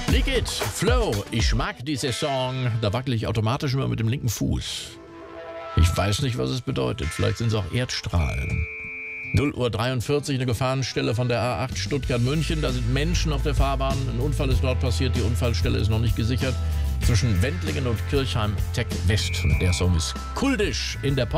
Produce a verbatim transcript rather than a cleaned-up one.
Liquid, Flow, ich mag diese Song. Da wackel ich automatisch immer mit dem linken Fuß. Ich weiß nicht, was es bedeutet. Vielleicht sind es auch Erdstrahlen. null Uhr dreiundvierzig, eine Gefahrenstelle von der A acht Stuttgart-München. Da sind Menschen auf der Fahrbahn. Ein Unfall ist dort passiert. Die Unfallstelle ist noch nicht gesichert. Zwischen Wendlingen und Kirchheim-Tech West. Und der Song ist kultisch in der Pop.